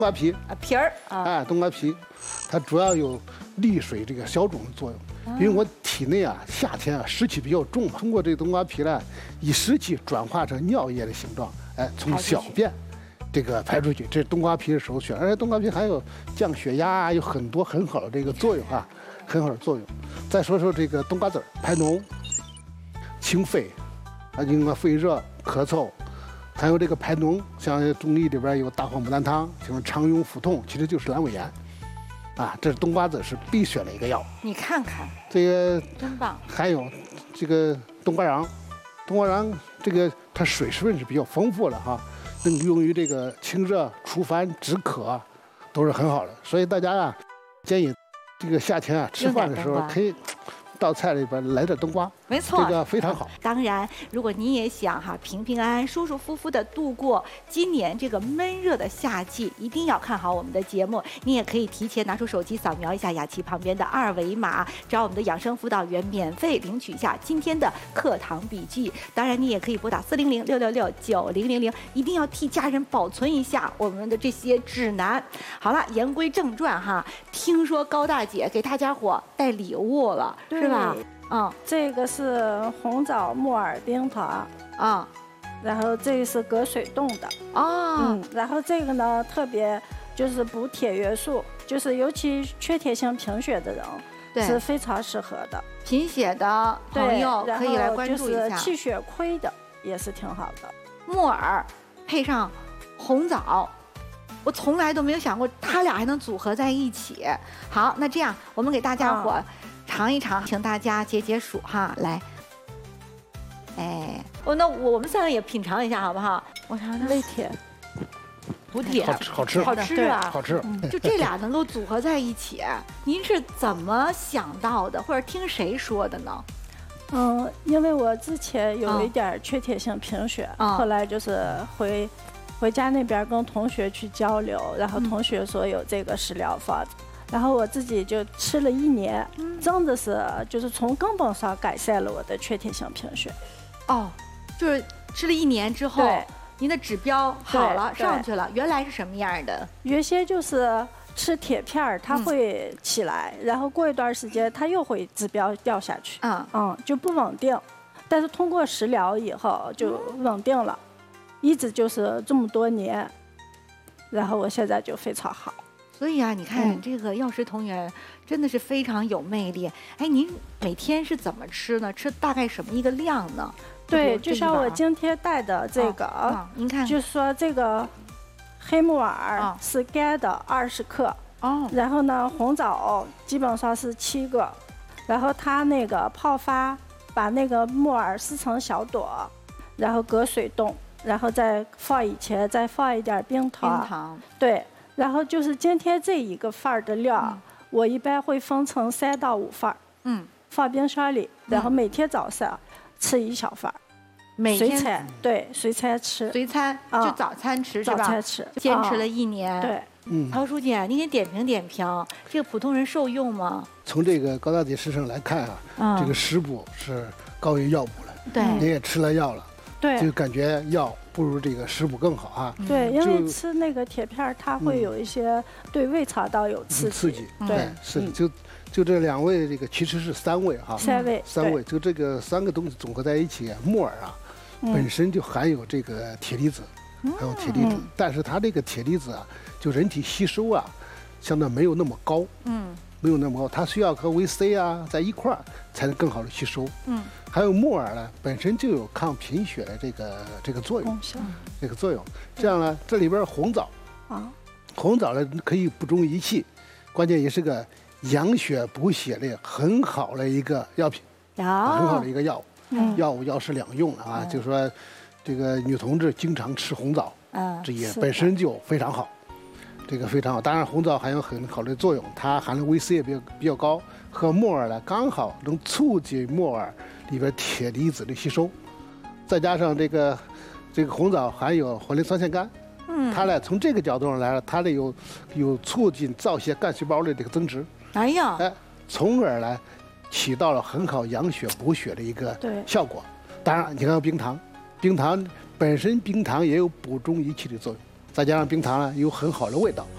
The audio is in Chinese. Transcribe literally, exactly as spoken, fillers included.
瓜皮啊皮儿啊， 哎，冬瓜皮，它主要有利水这个消肿的作用。因为我体内啊，夏天啊湿气比较重嘛，通过这个冬瓜皮呢，以湿气转化成尿液的形状，哎，从小便这个排出去，这冬瓜皮是首选。而且冬瓜皮还有降血压，有很多很好的这个作用啊，很好的作用。再说说这个冬瓜籽儿，排脓、清肺，啊，应该肺热、咳嗽。还有这个排脓，像中医里边有大黄牡丹汤，像肠痈腹痛，其实就是阑尾炎，啊，这是冬瓜子是必选的一个药。 你看看， 这个真棒。 还有这个冬瓜瓤，冬瓜瓤这个它水分是比较丰富的哈，能用于这个清热、除烦、止渴，都是很好的。所以大家啊，建议这个夏天啊吃饭的时候可以到菜里边来点冬瓜， 没错， 这个非常好。 当然，如果你也想哈平平安安、舒舒服服的度过今年这个闷热的夏季，一定要看好我们的节目。你也可以提前拿出手机扫描一下雅琪旁边的二维码，找我们的养生辅导员免费领取一下今天的课堂笔记。当然，你也可以拨打四零零六六六九零零零，一定要替家人保存一下我们的这些指南。好了，言归正传哈，听说高大姐给大家伙带礼物了，是吧？嗯， 这个是红枣木耳冰糖啊， 然后这个是隔水冻的哦， 嗯，然后这个呢特别就是补铁元素，就是尤其缺铁性贫血的人是非常适合的。 贫血的朋友可以来关注一下。 就是气血亏的也是挺好的。 木耳配上红枣。我从来都没有想过，它俩还能组合在一起。好，那这样我们给大家伙尝一尝，请大家解解暑哈。来，哎，哦，那我们三个也品尝一下好不好？我尝尝。 微铁， 补铁， 好吃，好吃， 好吃啊， 好吃。 就这俩能够组合在一起，您是怎么想到的，或者听谁说的呢？ 嗯，因为我之前有一点缺铁性贫血， 嗯、 后来就是回。回家那边跟同学去交流，然后同学说有这个食疗法，嗯、然后我自己就吃了一年，嗯、真的是就是从根本上改善了我的缺铁性贫血。 哦，就是吃了一年之后，您的指标好了，上去了。原来是什么样的？ 原先就是吃铁片它会起来，嗯、然后过一段时间它又会指标掉下去，嗯嗯，就不稳定。但是通过食疗以后就稳定了。一直就是这么多年，然后我现在就非常好。 所以啊，你看、嗯、这个药食同源真的是非常有魅力。哎，您每天是怎么吃呢？吃大概什么一个量呢？ 对，就像我今天带的这个， 哦哦、您看， 就是说这个黑木耳是干的二十克，哦，然后呢红枣基本上是七个，然后它那个泡发，把那个木耳撕成小朵，然后隔水冻。然后再放以前再放一点冰糖， 冰糖对，然后就是今天这一个份儿的料，嗯、我一般会分成三到五份儿，嗯，放冰箱里，然后每天早上吃一小份儿， 每天随餐对随餐吃， 随餐就早餐吃、嗯、是吧？ 早餐吃， 坚持了一年， 哦、对， 嗯， 陶书记，您给点评点评，这个普通人受用吗？ 从这个高大姐身上来看啊，嗯、这个食补是高于药补了， 对， 您也吃了药了。 对， 就感觉药不如这个食补更好啊。 对，因为吃那个铁片，它会有一些对胃肠道有刺激。 刺激， 对， 是的，就就这两味，这个其实是三味哈。 三味， 三味，就这个三个东西总合在一起，木耳啊，本身就含有这个铁离子，还有铁离子，但是它这个铁离子啊，就人体吸收啊，相对没有那么高。嗯。没有那么高，它需要和维 C 啊在一块儿才能更好的吸收。嗯，还有木耳呢，本身就有抗贫血的这个这个作用，嗯、这个作用。这样呢，这里边红枣啊，红枣呢可以补中益气，关键也是个养血补血的很好的一个药品，很好的一个药物。嗯，药物药食两用啊，嗯、就是说，这个女同志经常吃红枣，嗯，这也本身就非常好。这个非常好，当然红枣还有很好的作用，它含的维 C 也比较比较高，和木耳呢刚好能促进木耳里边铁离子的吸收，再加上这个这个红枣含有环磷酸腺苷，嗯，它呢从这个角度上来了，它呢有有促进造血干细胞的这个增殖， 哎呀， 哎，从而呢起到了很好养血补血的一个效果。当然，你看冰糖，冰糖本身冰糖也有补中益气的作用。再加上冰糖呢，有很好的味道，